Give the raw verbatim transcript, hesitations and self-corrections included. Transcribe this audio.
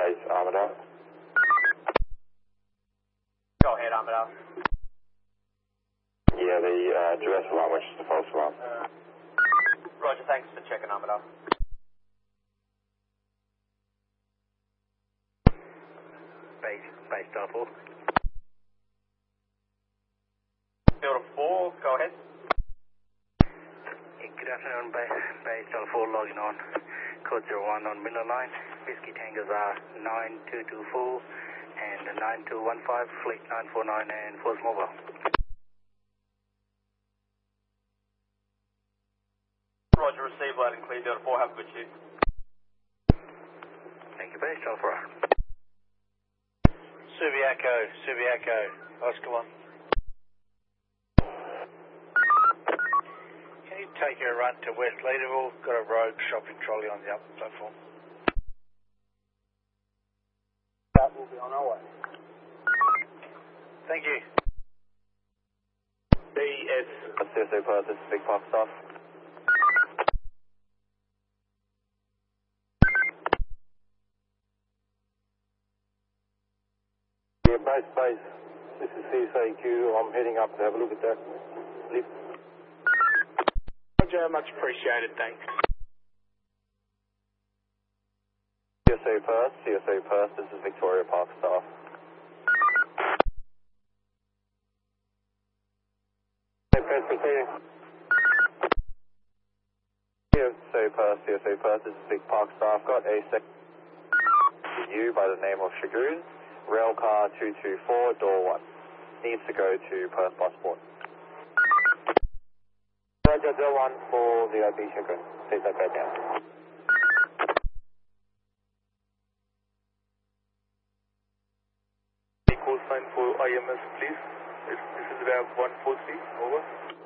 base, Armidale. Go ahead, Armidale. Yeah, the uh, duress alarm, which is the false alarm. Roger, thanks for checking, Armidale. Base, base Delta four. Delta four, go ahead. Yeah, good afternoon, base, base Delta four logging on. Code zero one on Miller Line. Whiskey Tangos are nine two two four and nine two one five, fleet nine four nine and Force Mobile. Roger, receive loud and clear, Delta four, have a good shift. Thank you, base Delta four. Subiaco, Subiaco, Oscar one. Can you take a run to West Leaderville? Got a rogue shopping trolley on the upper platform. That will be on our way. Thank you. B S. C S A Perth, this is Big Park staff. Yeah, base, base. This is C S A Q. I'm heading up to have a look at that lift. Roger, much appreciated, thanks. C S A Perth, C S A Perth, this is Victoria Park staff. C S A Perth, C S A Perth, this is Big Park staff. Got a second you by the name of Shagoon, rail car two two four, door one. Needs to go to Perth Passport. Roger, door one for V I P Shagoon. Please that bed down. Call sign for I M S, please. This, this is Rab one four three, over.